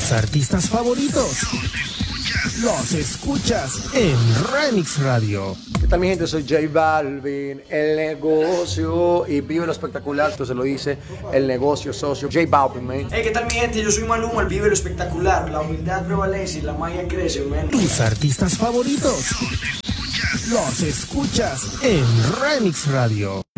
Tus artistas favoritos los escuchas en Remix Radio. ¿Qué tal mi gente? Soy J Balvin, el negocio, y vive lo espectacular, esto se lo dice el negocio socio, J Balvin, man. Hey, ¿qué tal mi gente? Yo soy Maluma, el vive lo espectacular, la humildad prevalece y la magia crece, man. Tus artistas favoritos los escuchas en Remix Radio.